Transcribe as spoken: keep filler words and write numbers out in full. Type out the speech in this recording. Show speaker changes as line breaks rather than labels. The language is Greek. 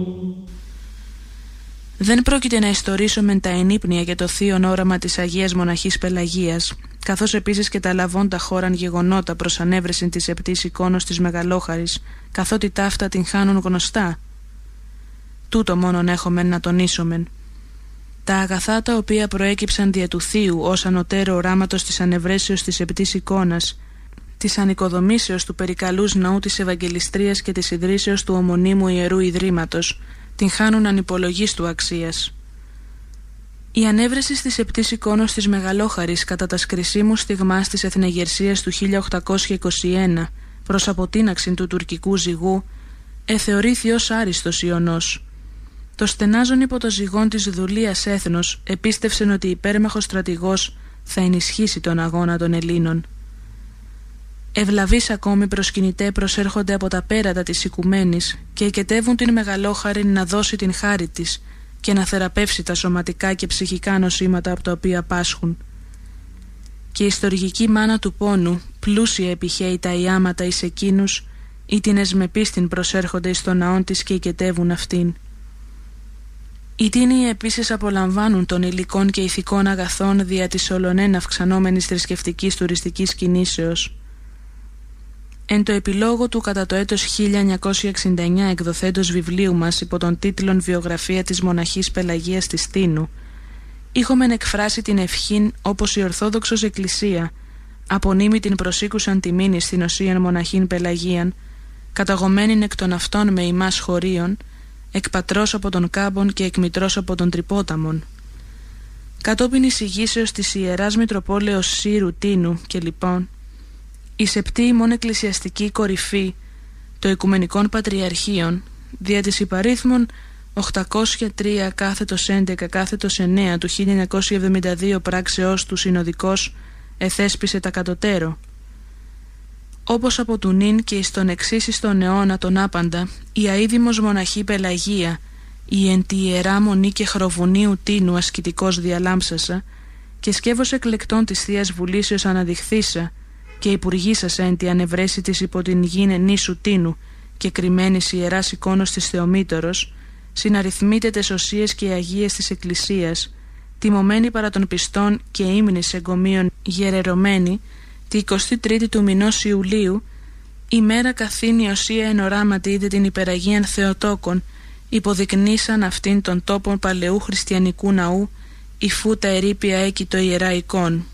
Δεν πρόκειται να ιστορίσω μεν τα ενύπνια και το θείον όραμα της Αγίας Μοναχής Πελαγίας, καθώς επίσης και τα λαβώντα χώραν γεγονότα προς ανέβρεση της επτής εικόνος της Μεγαλόχαρης, καθότι ταύτα την χάνουν γνωστά. Τούτο μόνον έχομεν να τονίσομεν. Τα αγαθά τα οποία προέκυψαν δια του θείου ως ανωτέρω οράματος της ανεβρέσεως της επτής εικόνας, της ανοικοδομήσεως του περικαλούς ναού της Ευαγγελιστρίας και της ιδρύσεως του ομονίμου Ιερού Ιδρύματος, την χάνουν ανυπολογίστου αξίας. Η ανέβρεση της επτής εικόνος της Μεγαλόχαρης κατά τα σκρισίμου στιγμάς της εθνεγερσίας του χίλια οκτακόσια είκοσι ένα προς αποτείναξην του τουρκικού ζυγού εθεωρήθη ως άριστος ιονός. Το στενάζον υπό το ζυγόν της δουλείας έθνος επίστευσεν ότι υπέρμαχος στρατηγός θα ενισχύσει τον αγώνα των Ελλήνων. Ευλαβείς ακόμη προσκυνητέ προσέρχονται από τα πέρατα της οικουμένης και εκετεύουν την Μεγαλόχαρη να δώσει την χάρη της και να θεραπεύσει τα σωματικά και ψυχικά νοσήματα από τα οποία πάσχουν. Και η στοργική μάνα του πόνου πλούσια επιχαίει τα ιάματα εις εκείνους ή την εσμεπίστην προσέρχονται εις τον ναόν της και εκετεύουν αυτήν. Οι τίνοι επίσης απολαμβάνουν των υλικών και ηθικών αγαθών δια της ολονέν αυξανόμενης θρησκευτικής τουριστικής κινήσεως. Εν το επιλόγο του κατά το έτος χίλια εννιακόσια εξήντα εννιά εκδοθέντος βιβλίου μας υπό τον τίτλον «Βιογραφία της Μοναχής Πελαγίας της Τίνου» είχομεν εκφράσει την ευχήν όπως η Ορθόδοξος Εκκλησία απονείμει την προσήκουσαν τιμήν εις την οσίαν Μοναχήν Πελαγίαν, καταγωμένην εκ των αυτών με ημάς χωρίων, εκ πατρός από τον Κάμπον και εκ μητρός από τον Τρυπόταμον. Κατόπιν εισηγήσεως της Ιεράς Μητροπόλεως Σύρου Τίνου και λοιπόν, η σεπτή ημών εκκλησιαστική κορυφή των Οικουμενικών Πατριαρχείων δια της υπαρίθμων οκτακόσια τρία κάθετος έντεκα κάθετος εννέα του χίλια εννιακόσια εβδομήντα δύο πράξεώς του συνοδικός εθέσπισε τα κατωτέρω. Όπως από του νυν και εις τον εξής εις τον αιώνα τον άπαντα, η αείδημος μοναχή Πελαγία, η εν τη ιερά μονή και χροβουνίου Τίνου ασκητικός διαλάμψασα, και σκεύος εκλεκτών της Θείας Βουλήσεως αναδειχθήσα, και υπουργήσασα εν τη ανευρέση της υπό την γην νήσου Τίνου και κρυμμένης ιεράς εικόνος της Θεομήτωρος, συναριθμείτε τες οσίες και αγίες της Εκκλησίας, τιμωμένη παρά των πιστών και ύμνης εγκομείων γερερωμένη, τη εικοστή τρίτη του μηνός Ιουλίου, ημέρα καθήν η οσία εν οράματι είδε την υπεραγίαν Θεοτόκον, υποδεικνύσαν αυτήν των τόπων παλαιού χριστιανικού ναού, υφού τα ερείπια έκει το ιερά εικόν.